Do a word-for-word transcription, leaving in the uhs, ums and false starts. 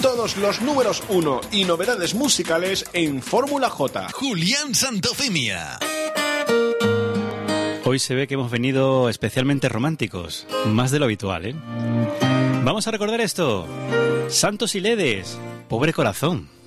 Todos los números uno y novedades musicales en Fórmula J. Julián Santofimia. Hoy se ve que hemos venido especialmente románticos, más de lo habitual, ¿eh? Vamos a recordar esto. Santos y Ledes, pobre corazón.